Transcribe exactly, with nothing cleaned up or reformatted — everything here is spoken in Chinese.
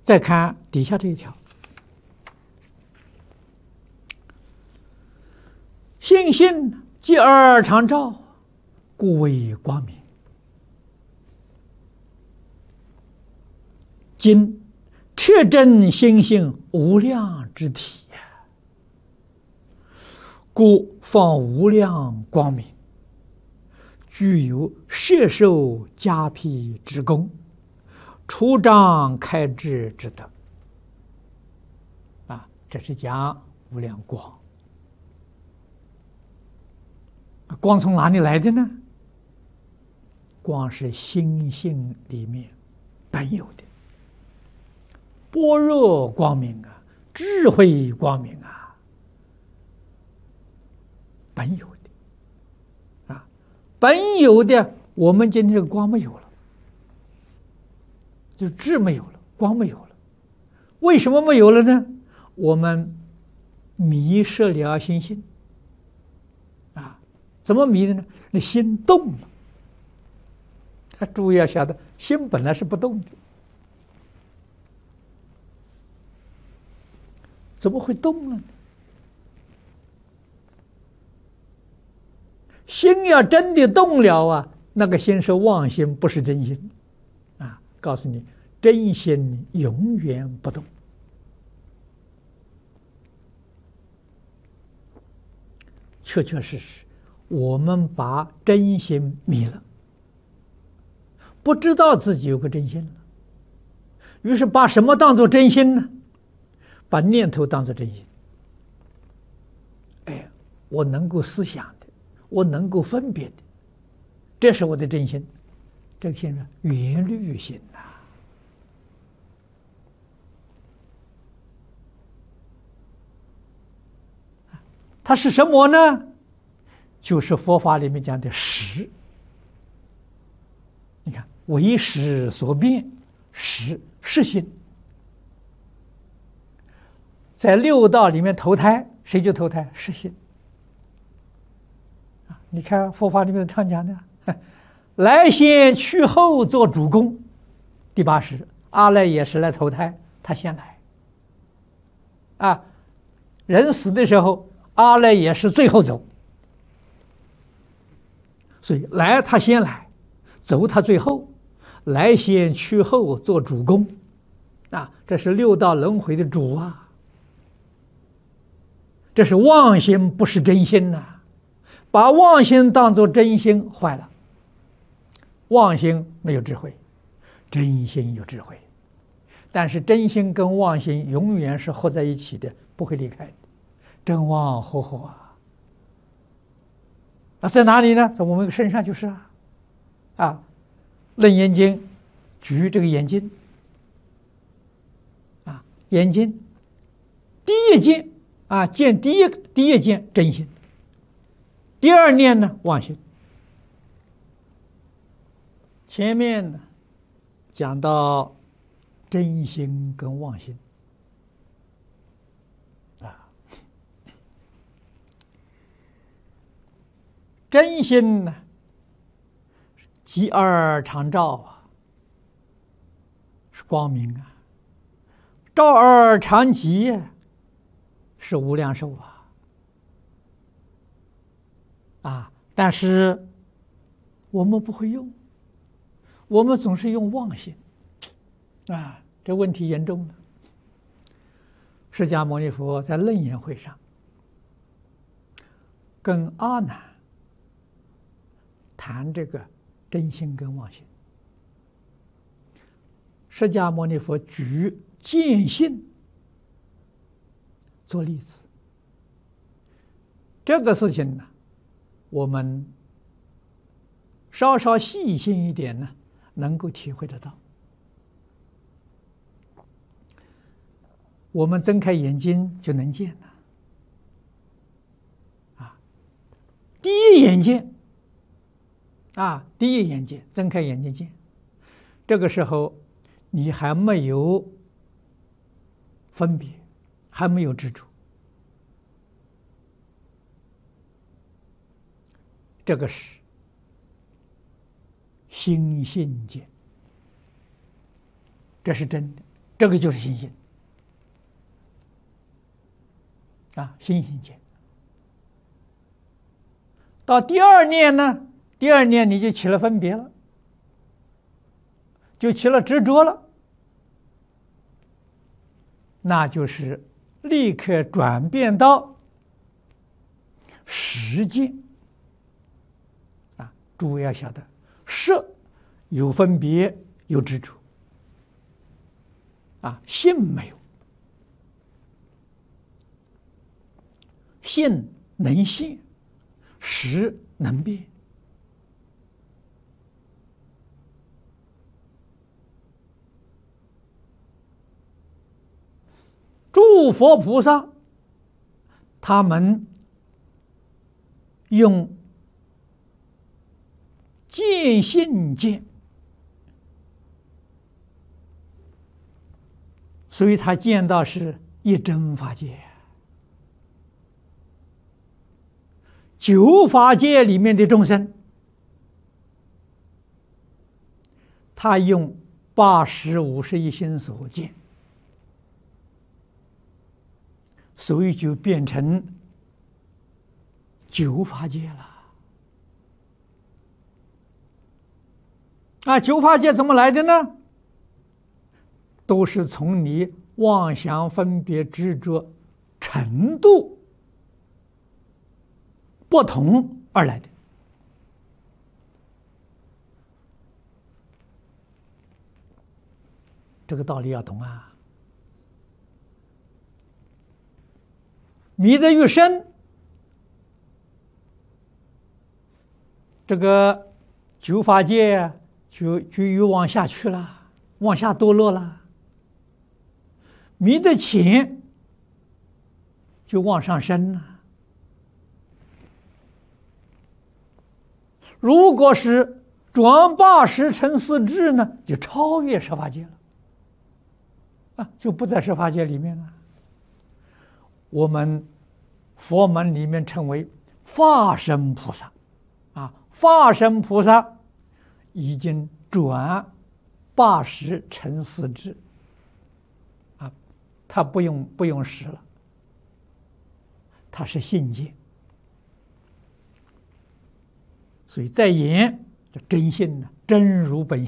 再看底下这一条，心性继而常照，故为光明。今确证心性无量之体，故放无量光明，具有摄受加辟之功，除障开智之德。啊，这是讲无量光。光从哪里来的呢？光是心性里面本有的般若光明啊，智慧光明啊，本有的啊，本有的，我们今天这个光没有了，就智没有了，光没有了。为什么没有了呢？我们迷失了心性啊，怎么迷的呢？那心动了。他注意要晓得，心本来是不动的。怎么会动了呢？心要真的动了啊，那个心是妄心，不是真心啊！告诉你，真心永远不动。确确实实，我们把真心迷了，不知道自己有个真心了，于是把什么当作真心呢？把念头当作真心。哎，我能够思想的，我能够分别的，这是我的真心。这个心是缘虑心呐、啊。它是什么呢？就是佛法里面讲的识。你看，为识所变，识识心。在六道里面投胎，谁就投胎？识心。啊，你看佛法里面常讲的，来先去后做主公。第八识，阿赖耶识来投胎，他先来。啊，人死的时候，阿赖耶识最后走，所以来他先来，走他最后，来先去后做主公。啊，这是六道轮回的主啊。这是妄心，不是真心呐、啊！把妄心当作真心，坏了。妄心没有智慧，真心有智慧。但是真心跟妄心永远是合在一起的，不会离开的。真妄合合啊！啊，在哪里呢？在我们身上就是啊！啊，《楞严经》举这个眼睛啊，眼睛第一见。啊，见第一第一见真心，第二念呢妄心。前面呢讲到真心跟妄心啊，真心呢极而常照啊，是光明啊；照而常极啊，是无量寿啊！啊，但是我们不会用，我们总是用妄心，啊，这问题严重了。释迦牟尼佛在楞严会上跟阿难谈这个真心跟妄心，释迦牟尼佛举见性做例子，这个事情呢，我们稍稍细心一点呢，能够体会得到。我们睁开眼睛就能见了，啊，第一眼见，啊，第一眼见，睁开眼睛见，这个时候你还没有分别。还没有执着，这个是心性见，这是真的。 这个就是心性啊，心性见。到第二念呢，第二念你就起了分别了，就起了执着了，那就是立刻转变到实见啊。诸位要晓得，识有分别，有执着啊，性没有，性能现，识能变。诸佛菩萨，他们用见性见，所以他见到是一真法界。九法界里面的众生，他用八十五十一心所见，所以就变成九法界了。啊，九法界怎么来的呢？都是从你妄想分别执着程度不同而来的。这个道理要懂啊。迷得越深，这个九法界就就越往下去了，往下堕落了；迷得浅，就往上升了。如果是转八十成四智呢，就超越十法界了，啊，就不在十法界里面了。我们佛门里面称为法身菩萨，啊，法身菩萨已经转八十成四智，啊，他不用不用识了，他是性见。所以在言真性呢，真如本性。